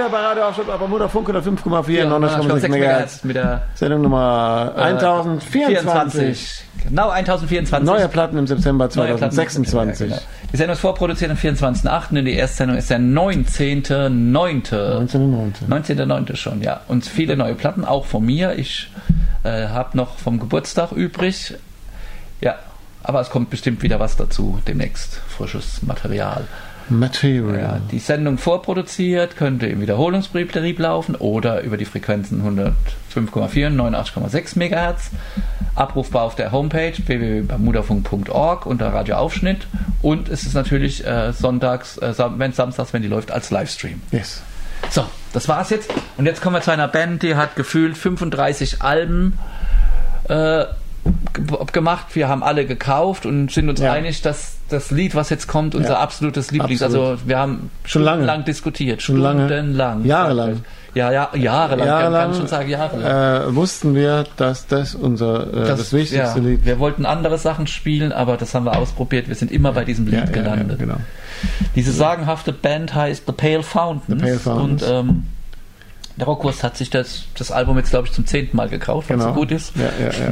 bei Radio Aufschub, aber Mutterfunk 105,4, 99,6 MHz. Mit der Sendung Nummer 1024. Genau, 1024. Neue Platten im September 2026. Genau. Die Sendung ist vorproduziert am 24.8. und die erste Sendung ist der 19.9. 19.9. schon, ja. Und viele neue Platten, auch von mir. Ich habe noch vom Geburtstag übrig. Ja, aber es kommt bestimmt wieder was dazu demnächst. Frisches Material. Ja, die Sendung vorproduziert, könnte im Wiederholungsbetrieb laufen oder über die Frequenzen 105,4 und 89,6 MHz. Abrufbar auf der Homepage www.bermudafunk.org unter Radioaufschnitt. Und es ist natürlich samstags, wenn die läuft, als Livestream. Yes. So, das war's jetzt. Und jetzt kommen wir zu einer Band, die hat gefühlt 35 Alben gemacht. Wir haben alle gekauft und sind uns einig, dass das Lied, was jetzt kommt, unser absolutes Lieblings. Absolut. Also wir haben schon stundenlang diskutiert. Jahrelang. Jahrelang. Jahrelang. Kann schon sagen, jahrelang. Wussten wir, dass das das wichtigste Lied. Wir wollten andere Sachen spielen, aber das haben wir ausprobiert. Wir sind immer bei diesem Lied gelandet. Ja, genau. Diese sagenhafte Band heißt The Pale Fountains. Und der Rockwurst hat sich das Album jetzt, glaube ich, zum 10. Mal gekauft, weil es so gut ist. Ja.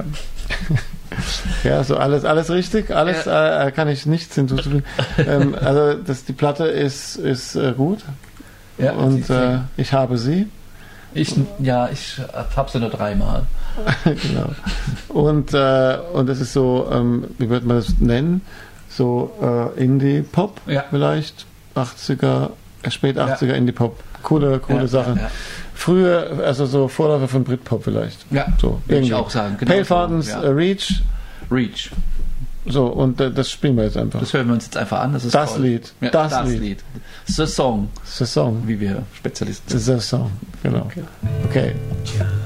Ja, so alles richtig, kann ich nichts hinzufügen. Also die Platte ist gut. Ja, und ich habe sie. Ich habe sie nur 3 Mal. Genau. Und es ist so, wie würde man das nennen? So Indie-Pop vielleicht, 80er, spät 80er Indie-Pop. Coole Sache. Ja. Früher, also so Vorläufer von Britpop vielleicht. Ja, so, würde ich auch sagen. Genau Pale Fountains, Reach. So, und das spielen wir jetzt einfach. Das hören wir uns jetzt einfach an. Das ist das Lied. Ja, das Lied. The Song. The Song. Wie wir Spezialisten sind. The Song, genau. Okay. Ja.